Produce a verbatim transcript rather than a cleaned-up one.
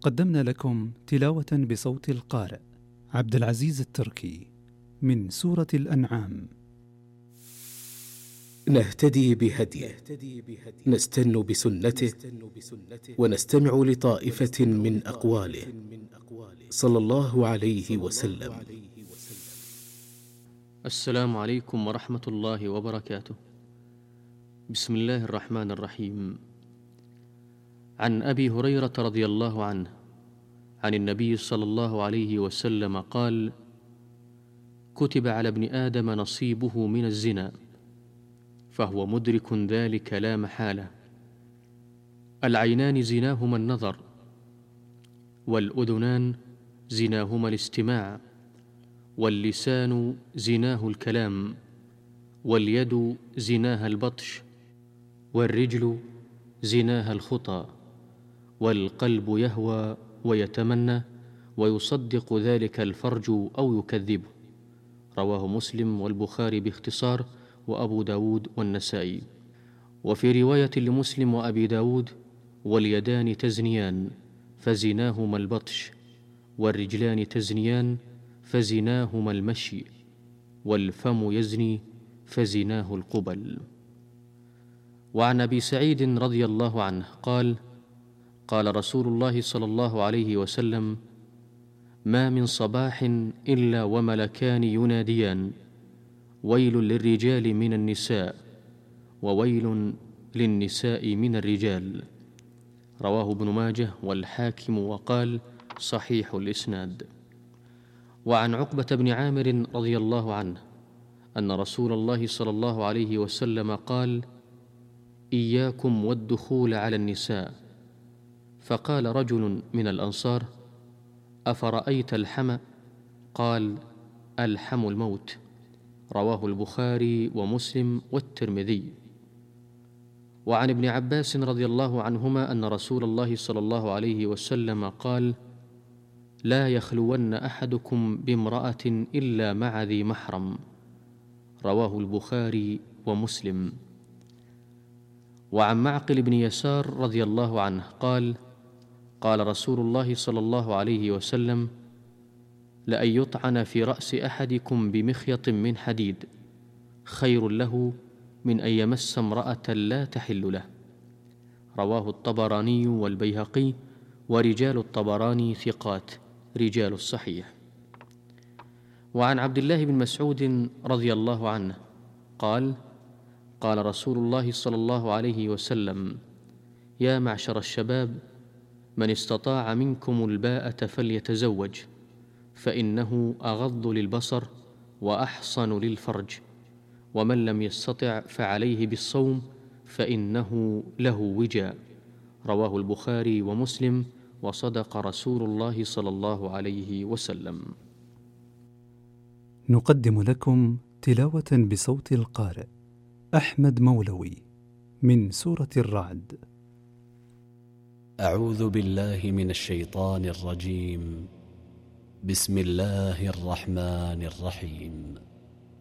قدمنا لكم تلاوة بصوت القارئ عبد العزيز التركي من سورة الأنعام. نهتدي بهديه، نستن بسنته، ونستمع لطائفة من أقواله صلى الله عليه وسلم. السلام عليكم ورحمة الله وبركاته. بسم الله الرحمن الرحيم. عن أبي هريرة رضي الله عنه عن النبي صلى الله عليه وسلم قال: كتب على ابن آدم نصيبه من الزنا فهو مدرك ذلك لا محالة. العينان زناهما النظر، والأذنان زناهما الاستماع، واللسان زناه الكلام، واليد زناها البطش، والرجل زناها الخطى، والقلب يهوى ويتمنى ويصدق ذلك الفرج أو يكذبه. رواه مسلم والبخاري باختصار، وأبو داود والنسائي. وفي رواية لمسلم وأبي داود: واليدان تزنيان فزناهما البطش، والرجلان تزنيان فزناهما المشي، والفم يزني فزناه القبل. وعن أبي سعيد رضي الله عنه قال: قال رسول الله صلى الله عليه وسلم: ما من صباح إلا وملكان يناديان: ويل للرجال من النساء، وويل للنساء من الرجال. رواه ابن ماجه والحاكم وقال: صحيح الإسناد. وعن عقبة بن عامر رضي الله عنه أن رسول الله صلى الله عليه وسلم قال: إياكم والدخول على النساء. فقال رجل من الأنصار: أفرأيت الحم؟ قال: الحم الموت. رواه البخاري ومسلم والترمذي. وعن ابن عباس رضي الله عنهما أن رسول الله صلى الله عليه وسلم قال: لا يخلون أحدكم بامرأة إلا مع ذي محرم. رواه البخاري ومسلم. وعن معقل بن يسار رضي الله عنه قال: قال رسول الله صلى الله عليه وسلم: لأن يطعن في رأس أحدكم بمخيط من حديد خير له من أن يمس امرأة لا تحل له. رواه الطبراني والبيهقي، ورجال الطبراني ثقات رجال الصحيح. وعن عبد الله بن مسعود رضي الله عنه قال: قال رسول الله صلى الله عليه وسلم: يا معشر الشباب، من استطاع منكم الباءة فليتزوج، فإنه أغض للبصر وأحصن للفرج، ومن لم يستطع فعليه بالصوم فإنه له وجاء. رواه البخاري ومسلم، وصدق رسول الله صلى الله عليه وسلم. نقدم لكم تلاوة بصوت القارئ أحمد مولوي من سورة الرعد. أعوذ بالله من الشيطان الرجيم. بسم الله الرحمن الرحيم.